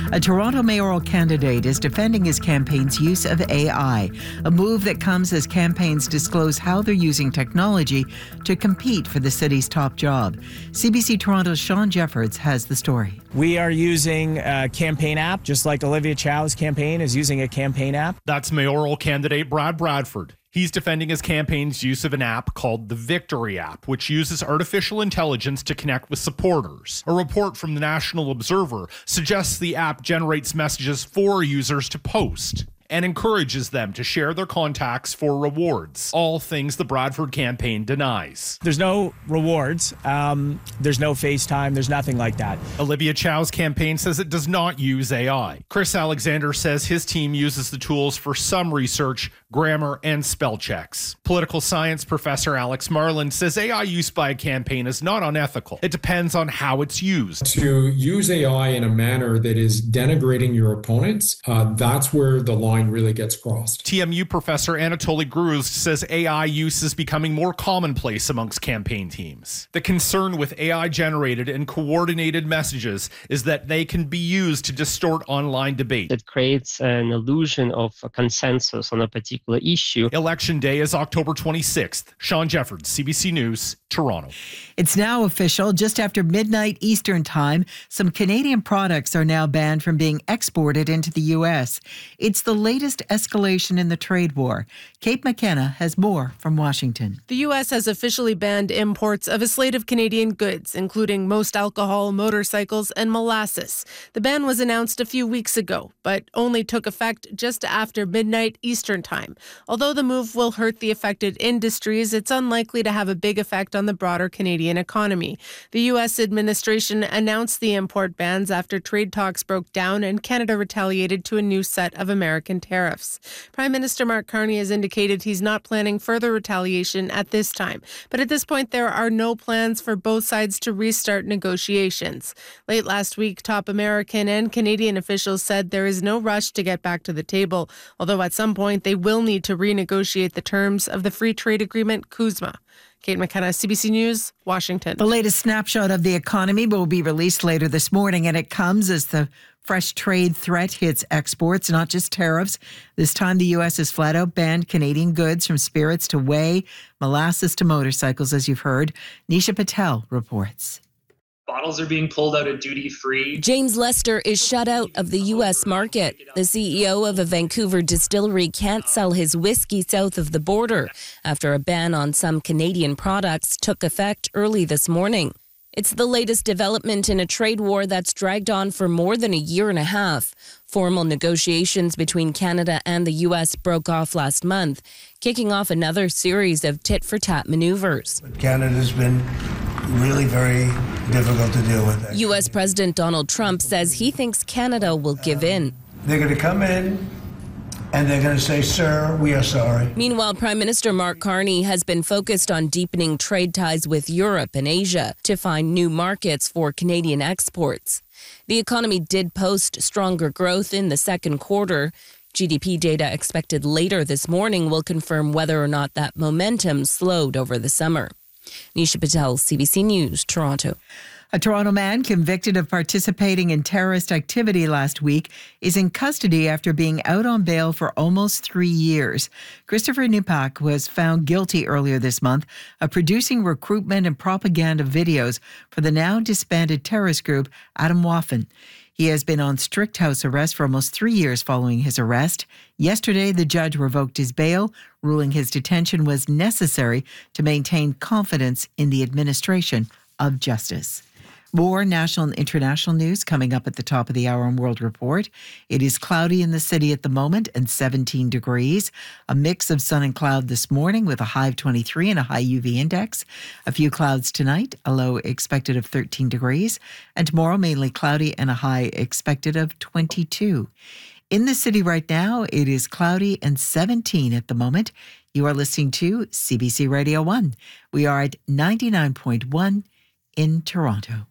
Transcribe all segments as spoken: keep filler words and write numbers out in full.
A Toronto mayoral candidate is defending his campaign's use of A I, a move that comes as campaigns disclose how they're using technology to compete for the city's top job. C B C Toronto's Sean Jeffords has the story. We are using a campaign app, just like Olivia Chow's campaign is using a campaign app. That's mayoral candidate Brad Bradford. He's defending his campaign's use of an app called the Victory app, which uses artificial intelligence to connect with supporters. A report from the National Observer suggests the app generates messages for users to post and encourages them to share their contacts for rewards. All things the Bradford campaign denies. There's no rewards. Um, there's no FaceTime. There's nothing like that. Olivia Chow's campaign says it does not use A I. Chris Alexander says his team uses the tools for some research, grammar, and spell checks. Political science professor Alex Marland says A I use by a campaign is not unethical. It depends on how it's used. To use A I in a manner that is denigrating your opponents, uh, that's where the line really gets crossed. T M U professor Anatoly Gruzd says A I use is becoming more commonplace amongst campaign teams. The concern with A I-generated and coordinated messages is that they can be used to distort online debate. It creates an illusion of a consensus on a particular issue. Election day is October twenty-sixth. Sean Jeffords, C B C News, Toronto. It's now official. Just after midnight Eastern Time, some Canadian products are now banned from being exported into the U S. It's the latest escalation in the trade war. Kate McKenna has more from Washington. The U S has officially banned imports of a slate of Canadian goods, including most alcohol, motorcycles, and molasses. The ban was announced a few weeks ago, but only took effect just after midnight Eastern Time. Although the move will hurt the affected industries, it's unlikely to have a big effect on the broader Canadian economy. The U S administration announced the import bans after trade talks broke down and Canada retaliated to a new set of American tariffs. Prime Minister Mark Carney has indicated he's not planning further retaliation at this time. But at this point, there are no plans for both sides to restart negotiations. Late last week, top American and Canadian officials said there is no rush to get back to the table, although at some point they will need to renegotiate the terms of the free trade agreement C U S M A. Kate McKenna, C B C News, Washington. The latest snapshot of the economy will be released later this morning, and it comes as the fresh trade threat hits exports, not just tariffs. This time, the U S has flat out banned Canadian goods from spirits to whey, molasses to motorcycles, as you've heard. Nisha Patel reports. Bottles are being pulled out of duty-free. James Lester is shut out of the U S market. The C E O of a Vancouver distillery can't sell his whiskey south of the border after a ban on some Canadian products took effect early this morning. It's the latest development in a trade war that's dragged on for more than a year and a half. Formal negotiations between Canada and the U S broke off last month, kicking off another series of tit-for-tat maneuvers. Canada's been really very difficult to deal with. U S President Donald Trump says he thinks Canada will give in. They're going to come in and they're going to say, sir, we are sorry. Meanwhile, Prime Minister Mark Carney has been focused on deepening trade ties with Europe and Asia to find new markets for Canadian exports. The economy did post stronger growth in the second quarter. G D P data expected later this morning will confirm whether or not that momentum slowed over the summer. Nisha Patel, C B C News, Toronto. A Toronto man convicted of participating in terrorist activity last week is in custody after being out on bail for almost three years. Christopher Nipak was found guilty earlier this month of producing recruitment and propaganda videos for the now disbanded terrorist group Atomwaffen. He has been on strict house arrest for almost three years following his arrest. Yesterday, the judge revoked his bail, ruling his detention was necessary to maintain confidence in the administration of justice. More national and international news coming up at the top of the hour on World Report. It is cloudy in the city at the moment and seventeen degrees. A mix of sun and cloud this morning with a high of twenty-three and a high U V index. A few clouds tonight, a low expected of thirteen degrees. And tomorrow, mainly cloudy and a high expected of twenty-two. In the city right now, it is cloudy and seventeen at the moment. You are listening to C B C Radio one. We are at ninety-nine point one in Toronto.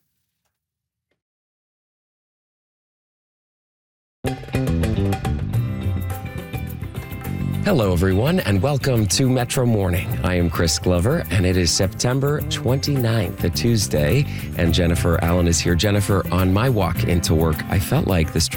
Hello, everyone, and welcome to Metro Morning. I am Chris Glover, and it is September twenty-ninth, a Tuesday, and Jennifer Allen is here. Jennifer, on my walk into work, I felt like the street